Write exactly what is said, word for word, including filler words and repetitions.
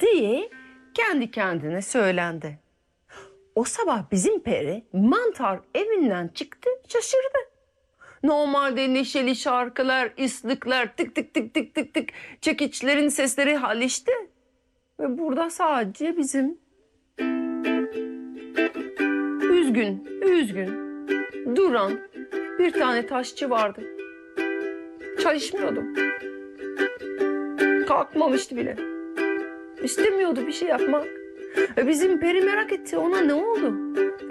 diye kendi kendine söylendi. O sabah bizim peri mantar evinden çıktı, şaşırdı. Normalde neşeli şarkılar, ıslıklar, tık tık tık tık tık tık çekiçlerin sesleri halişti. Ve burada sadece bizim üzgün, üzgün duran bir tane taşçı vardı. Çalışmıyordu. Kalkmamıştı bile. İstemiyordu bir şey yapmak. Ve bizim peri merak etti, ona ne oldu?